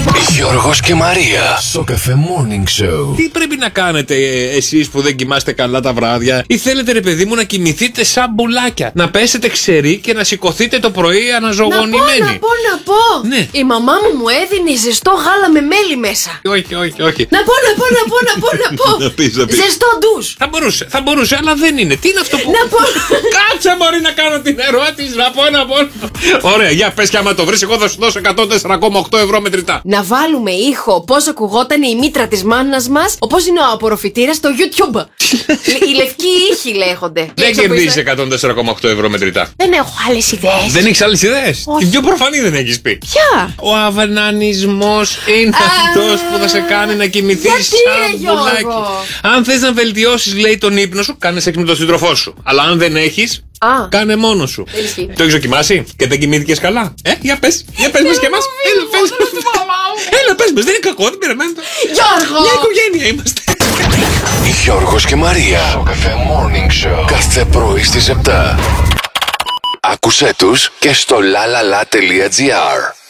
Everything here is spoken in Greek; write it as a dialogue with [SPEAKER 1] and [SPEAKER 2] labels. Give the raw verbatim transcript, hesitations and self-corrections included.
[SPEAKER 1] Γιώργος και Μαρία. Σοκαφέ Morning Show.
[SPEAKER 2] Τι πρέπει να κάνετε εσείς που δεν κοιμάστε καλά τα βράδια, ή θέλετε, ρε παιδί μου, να κοιμηθείτε σαν μπουλάκια? Να πέσετε ξεροί και να σηκωθείτε το πρωί αναζωογονημένοι.
[SPEAKER 3] Να πω, να πω, να πω.
[SPEAKER 2] Ναι.
[SPEAKER 3] Η μαμά μου μου έδινε ζεστό γάλα με μέλι μέσα.
[SPEAKER 2] Όχι, όχι, όχι.
[SPEAKER 3] Να πω, να πω, να πω, να πω, να πω.
[SPEAKER 2] Να πεις, να πεις.
[SPEAKER 3] Ζεστό ντους.
[SPEAKER 2] Θα μπορούσε, θα μπορούσε, αλλά δεν είναι. Τι είναι αυτό που.
[SPEAKER 3] Να πω.
[SPEAKER 2] Κάτσε, μπορεί να κάνω την ερώτηση, να πω, να πω. Ωραία, για πες, και άμα το βρεις, εγώ θα σου δώσω εκατόν τέσσερα κόμμα οκτώ ευρώ μετρητά.
[SPEAKER 3] Να βάλουμε ήχο πώς ακουγόταν η μήτρα της μάνας μας, όπως είναι ο απορροφητήρας στο YouTube. Οι λευκοί ήχοι λέγονται.
[SPEAKER 2] Δεν κερδίζεις εκατόν τέσσερα κόμμα οκτώ ευρώ μετρητά.
[SPEAKER 3] Δεν έχω άλλες ιδέες.
[SPEAKER 2] Δεν έχεις άλλες ιδέες?
[SPEAKER 3] Όχι.
[SPEAKER 2] Την πιο προφανή δεν έχεις πει.
[SPEAKER 3] Ποια?
[SPEAKER 2] Ο αβανανισμός είναι
[SPEAKER 3] Α,
[SPEAKER 2] αυτός που θα σε κάνει να κοιμηθείς
[SPEAKER 3] γιατί,
[SPEAKER 2] σαν
[SPEAKER 3] Γιώργο?
[SPEAKER 2] πουλάκι. Αν θες να βελτιώσεις, λέει, τον ύπνο σου, κάνε σεξ με τον σύντροφό σου. Αλλά αν δεν έχεις,
[SPEAKER 3] Α.
[SPEAKER 2] κάνε μόνος σου.
[SPEAKER 3] Δεν ισχύει.
[SPEAKER 2] Το έχεις δοκιμάσει και δεν κοιμήθηκες καλά? Ε, για πες, για πες μας και εμάς. Έλα, πες. Έλα, πες μας, δεν είναι κακό, δεν πειράζει.
[SPEAKER 3] Γιώργο!
[SPEAKER 2] Μια οικογένεια είμαστε.
[SPEAKER 1] Γιώργος και Μαρία. Σοκαφέ Morning Show. Κάθε πρωί στις επτά. Άκουσέ τους και στο lalala.gr.